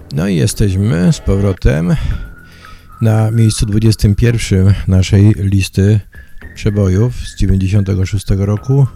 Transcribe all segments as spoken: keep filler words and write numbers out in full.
No i jesteśmy z powrotem na miejscu dwudziestym pierwszym naszej listy przebojów z dziewięćdziesiątego szóstego roku.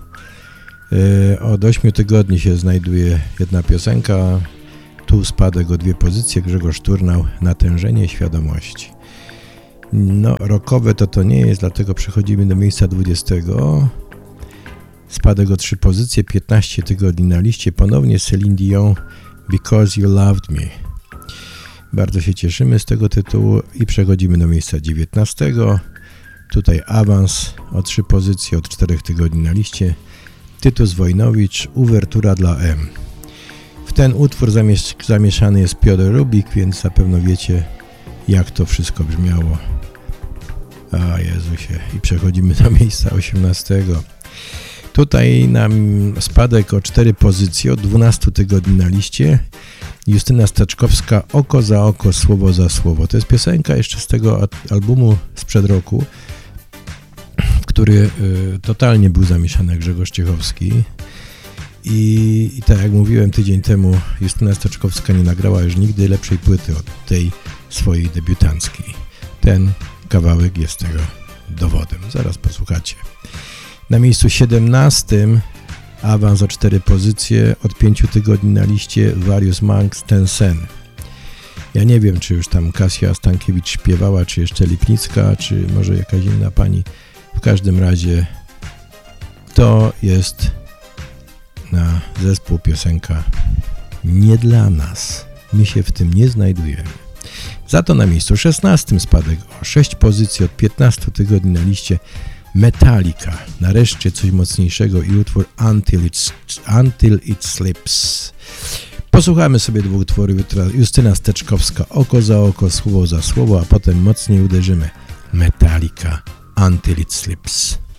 Od ośmiu tygodni się znajduje jedna piosenka, tu spadek o dwie pozycje, Grzegorz Turnał, Natężenie świadomości. No, rockowe to to nie jest, dlatego przechodzimy do miejsca dwudziestego. Spadek o trzy pozycje, piętnaście tygodni na liście, ponownie Celine Dion, Because You Loved Me. Bardzo się cieszymy z tego tytułu i przechodzimy do miejsca dziewiętnastego. Tutaj awans o trzy pozycje, od czterech tygodni na liście. Tytus Wojnowicz, Uwertura dla M. W ten utwór zamies zamieszany jest Piotr Rubik, więc na pewno wiecie, jak to wszystko brzmiało. A Jezusie. I przechodzimy do miejsca osiemnastego. Tutaj nam spadek o cztery pozycje, od dwunastu tygodni na liście. Justyna Staczkowska, Oko za oko, słowo za słowo. To jest piosenka jeszcze z tego albumu sprzed roku, w który y, totalnie był zamieszany Grzegorz Ciechowski. I, I tak jak mówiłem tydzień temu, Justyna Staczkowska nie nagrała już nigdy lepszej płyty od tej swojej debiutanckiej. Ten kawałek jest tego dowodem. Zaraz posłuchacie. Na miejscu siedemnastym awans o cztery pozycje, od pięciu tygodni na liście, Various Monks, Ten Sen. Ja nie wiem, czy już tam Kasia Stankiewicz śpiewała, czy jeszcze Lipnicka, czy może jakaś inna pani. W każdym razie to jest na zespół piosenka nie dla nas. My się w tym nie znajdujemy. Za to na miejscu szesnastym spadek o sześć pozycji, od piętnastu tygodni na liście, Metallica. Nareszcie coś mocniejszego i utwór Until It, Until It Slips. Posłuchamy sobie dwóch utworów. Justyna Steczkowska, Oko za oko, słowo za słowo, a potem mocniej uderzymy. Metallica, Until It Slips.